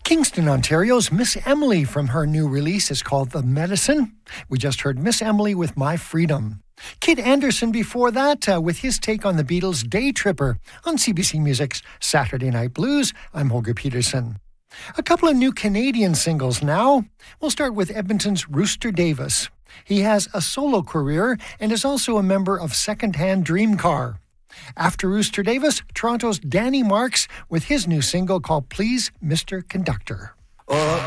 Kingston, Ontario's Miss Emily from her new release is called The Medicine. We just heard Miss Emily with My Freedom. Kid Anderson before that with his take on the Beatles' Day Tripper on CBC Music's Saturday Night Blues. I'm Holger Peterson. A couple of new Canadian singles now. We'll start with Edmonton's Rooster Davis. He has a solo career and is also a member of Secondhand Dream Car. After Rooster Davis, Toronto's Danny Marks with his new single called Please, Mr. Conductor. Oh,